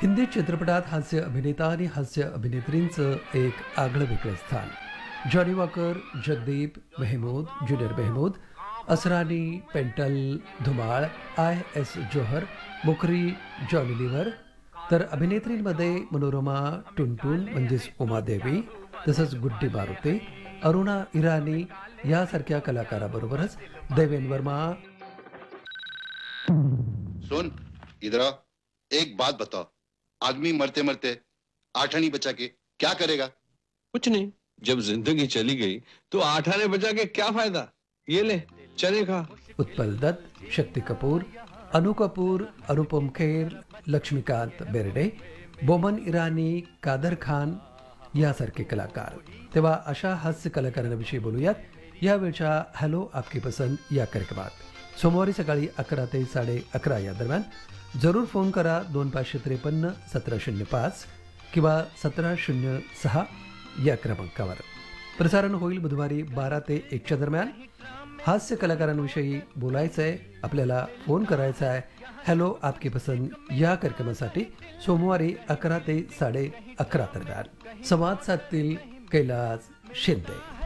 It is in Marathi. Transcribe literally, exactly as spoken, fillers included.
हिंदी चित्रपटात हास्य अभिनेता आणि हास्य अभिनेत्रींचं एक आगळं वेगळं स्थान. Johnny walker, Jagdeep, Mehmood, junior Mehmood, Asrani, Paintal, Dhumal, I S Johar, Mukhri, Johnny liver. तर अभिनेत्रींमध्ये मनोरमा टुनटुन म्हणजेच उमादेवी, तसंच गुड्डी मारुती, अरुणा इराणी यासारख्या कलाकाराबरोबरच देवेन वर्मा. सुन, इधर आओ। एक बात बताओ, आदमी मरते मरते आठ आने बचा के क्या करेगा? कुछ नहीं, जब जिंदगी चली गई तो आठ आने बचा के क्या फायदा? ये ले, चने खा. उत्पल दत्त, शक्ती कपूर, अनु कपूर, अनुपम खेर, लक्ष्मीकांत बेर्डे, बोमन इराणी, कादर खान यासारखे कलाकार. तेव्हा अशा हास्य कलाकारांविषयी बोलूयात यावेळच्या हॅलो आपकी पसंद या कार्यक्रमात. सोमवारी सकाळी अकरा ते साडे अकरा या दरम्यान जरूर फोन करा दोन पाचशे त्रेपन्न सतरा शून्य पाच किंवा सतरा शून्य सहा या क्रमांकावर. प्रसारण होईल बुधवारी बारा ते एकच्या दरम्यान. हास्य कलाकारांविषयी बोलायचं आहे, आपल्याला फोन करायचा आहे हॅलो आपकी पसंद या कार्यक्रमासाठी सोमवारी अकरा ते साडे अकरा दरम्यान. संवाद साधतील कैलास शिंदे.